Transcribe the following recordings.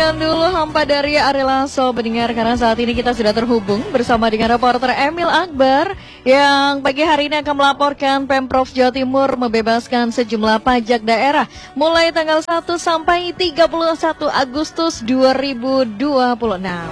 Sekian dulu Hampa dari Ari Lasso pendengar, karena saat ini kita sudah terhubung bersama dengan reporter Emil Akbar yang pagi hari ini akan melaporkan Pemprov Jawa Timur membebaskan sejumlah pajak daerah mulai tanggal 1 sampai 31 Agustus 2026.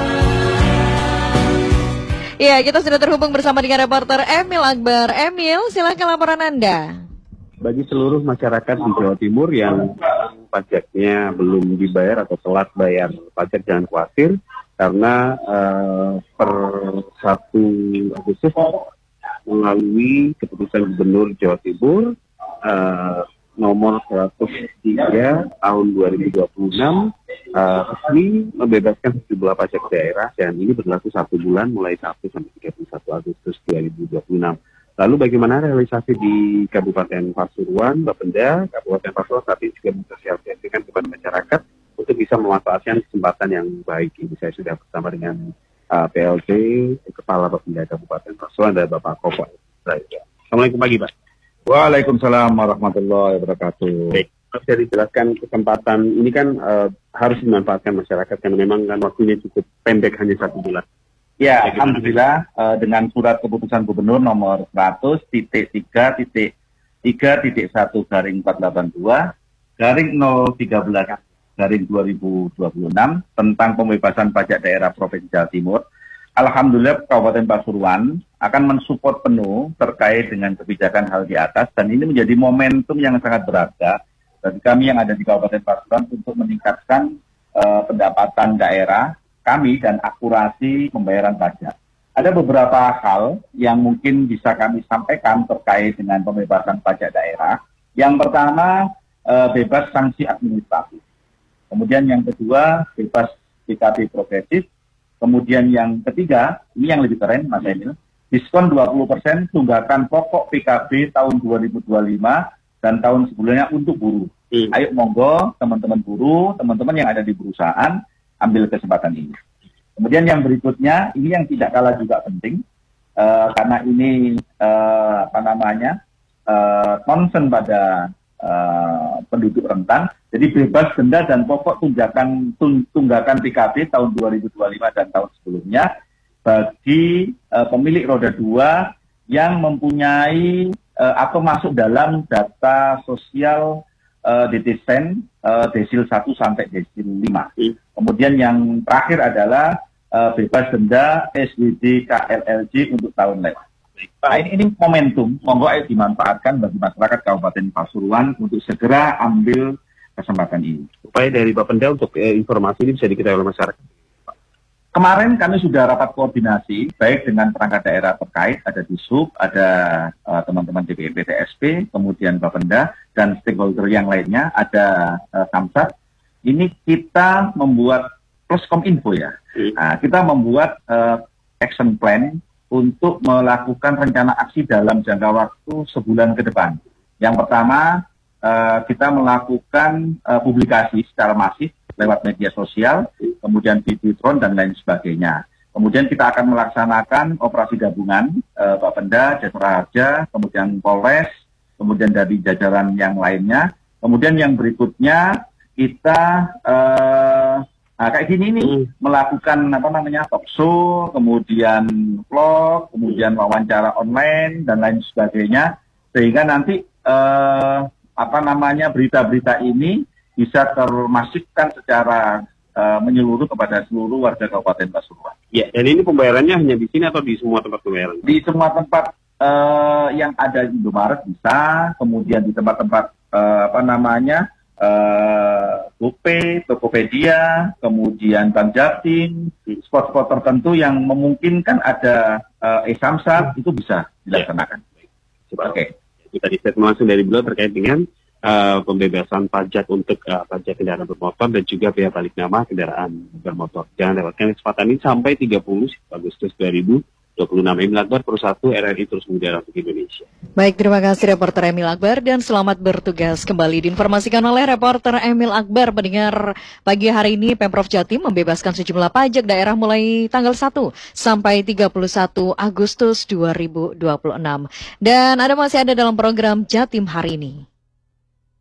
Ya, kita sudah terhubung bersama dengan reporter Emil Akbar. Emil, silakan laporan Anda. Bagi seluruh masyarakat di Jawa Timur yang pajaknya belum dibayar atau telat bayar pajak, jangan khawatir karena per 1 Agustus melalui keputusan Gubernur Jawa Timur nomor 103 tahun 2026 resmi membebaskan sejumlah pajak daerah, dan ini berlaku 1 bulan mulai 1 sampai 31 Agustus 2026. Lalu bagaimana realisasi di Kabupaten Pasuruan? Bapenda Kabupaten Pasuruan saat ini juga mensosialisasikan kepada masyarakat untuk bisa memanfaatkan kesempatan yang baik ini. Saya sudah bersama dengan PLT Kepala Bapenda Kabupaten Pasuruan dan Bapak Kofal. Assalamualaikum pagi, Pak. Waalaikumsalam warahmatullahi wabarakatuh. Baik, bisa dijelaskan kesempatan ini kan harus dimanfaatkan masyarakat karena memang kan waktunya cukup pendek, hanya 1 bulan. Ya, alhamdulillah dengan surat keputusan Gubernur nomor 100.3.1/013/2026 tentang pembebasan pajak daerah Provinsi Jawa Timur. Alhamdulillah Kabupaten Pasuruan akan mensupport penuh terkait dengan kebijakan hal di atas, dan ini menjadi momentum yang sangat berharga bagi kami yang ada di Kabupaten Pasuruan untuk meningkatkan pendapatan daerah kami dan akurasi pembayaran pajak. Ada beberapa hal yang mungkin bisa kami sampaikan terkait dengan pembebasan pajak daerah. Yang pertama, bebas sanksi administratif. Kemudian yang kedua, bebas PKB progresif. Kemudian yang ketiga, ini yang lebih keren Mas Emil, diskon 20% tunggakan pokok PKB tahun 2025 dan tahun sebelumnya untuk buruh. Ayo monggo teman-teman buruh, teman-teman yang ada di perusahaan, ambil kesempatan ini. Kemudian yang berikutnya, ini yang tidak kalah juga penting, karena ini concern pada penduduk rentan. Jadi bebas denda dan pokok tunggakan PKB tahun 2025 dan tahun sebelumnya bagi pemilik roda 2 yang mempunyai atau masuk dalam data sosial DTSEN desil 1 sampai desil 5. Kemudian yang terakhir adalah bebas denda SWD KLLJ untuk tahun lewat. Nah, ini momentum, monggo ayo dimanfaatkan bagi masyarakat Kabupaten Pasuruan untuk segera ambil kesempatan ini. Upaya dari Bapenda untuk informasi ini bisa diketahui oleh masyarakat. Kemarin kami sudah rapat koordinasi, baik dengan perangkat daerah terkait, ada Disub, ada teman-teman DPP TSP, kemudian Bapenda, dan stakeholder yang lainnya, ada Samsat. Ini kita membuat Pluskominfo ya. Nah, kita membuat action plan untuk melakukan rencana aksi dalam jangka waktu sebulan ke depan. Yang pertama, kita melakukan publikasi secara masif lewat media sosial, kemudian Viditron dan lain sebagainya. Kemudian kita akan melaksanakan operasi gabungan, Bapenda, Jasara Harja, kemudian Polres, kemudian dari jajaran yang lainnya. Kemudian yang berikutnya kita kayak gini nih, melakukan talk show, kemudian vlog, kemudian wawancara online dan lain sebagainya, sehingga nanti berita-berita ini bisa termasukkan secara menyeluruh kepada seluruh warga Kabupaten Pasuruan. Ya, dan ini pembayarannya hanya di sini atau di semua tempat pembayaran? Di semua tempat yang ada di Indomaret bisa, kemudian di tempat-tempat GoPay, Tokopedia, kemudian Bank Jatim, spot-spot tertentu yang memungkinkan ada Samsat itu bisa dilaksanakan. Oke. Kita statement langsung dari beliau terkait dengan pembebasan pajak untuk pajak kendaraan bermotor dan juga biaya balik nama kendaraan bermotor. Jangan lewatkan kesempatan ini sampai 30 Agustus 2026. Emil Akbar, Pro1 RRI terus menggerak untuk Indonesia. Baik, terima kasih reporter Emil Akbar dan selamat bertugas kembali. Diinformasikan oleh reporter Emil Akbar, pendengar pagi hari ini Pemprov Jatim membebaskan sejumlah pajak daerah mulai tanggal 1 sampai 31 Agustus 2026. Dan Anda masih ada dalam program Jatim hari ini.